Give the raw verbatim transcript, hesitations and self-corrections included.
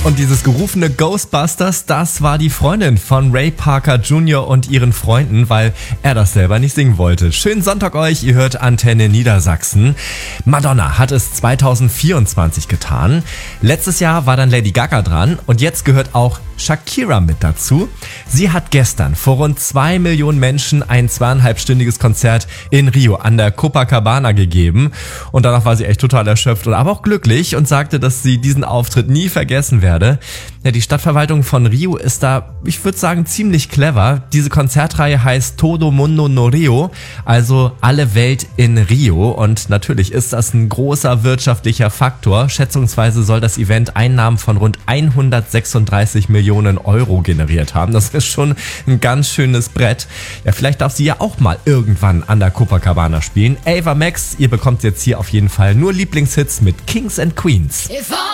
Und dieses gerufene Ghostbusters, das war die Freundin von Ray Parker Junior und ihren Freunden, weil er das selber nicht singen wollte. Schönen Sonntag euch, ihr hört Antenne Niedersachsen. Madonna hat es zwanzig vierundzwanzig getan. Letztes Jahr war dann Lady Gaga dran und jetzt gehört auch Shakira mit dazu. Sie hat gestern vor rund zwei Millionen Menschen ein zweieinhalbstündiges Konzert in Rio an der Copacabana gegeben. Und danach war sie echt total erschöpft und aber auch glücklich und sagte, dass sie diesen Auftritt nie vergessen werde. Ja, die Stadtverwaltung von Rio ist da, ich würde sagen, ziemlich clever. Diese Konzertreihe heißt Todo Mundo no Rio, also alle Welt in Rio. Und natürlich ist das ein großer wirtschaftlicher Faktor. Schätzungsweise soll das Event Einnahmen von rund hundertsechsunddreißig Millionen Euro generiert haben. Das ist schon ein ganz schönes Brett. Ja, vielleicht darf sie ja auch mal irgendwann an der Copacabana spielen. Ava Max, ihr bekommt jetzt hier auf jeden Fall nur Lieblingshits mit Kings and Queens.